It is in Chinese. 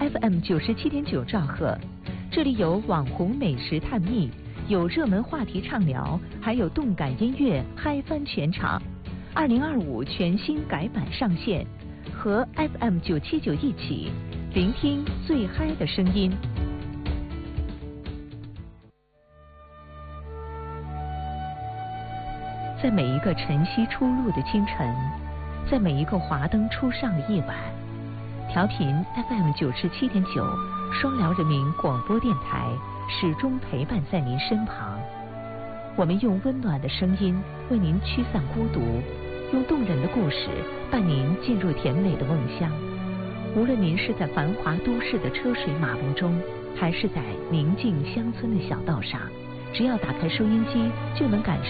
FM 97.9兆赫，这里有网红美食探秘，有热门话题畅聊，还有动感音乐嗨翻全场。2025全新改版上线，和 FM 979一起聆听最嗨的声音。在每一个晨曦初露的清晨，在每一个华灯初上的夜晚，调频 FM 97.9双辽人民广播电台始终陪伴在您身旁。我们用温暖的声音为您驱散孤独，用动人的故事伴您进入甜美的梦乡。无论您是在繁华都市的车水马龙中，还是在宁静乡村的小道上，只要打开收音机，就能感受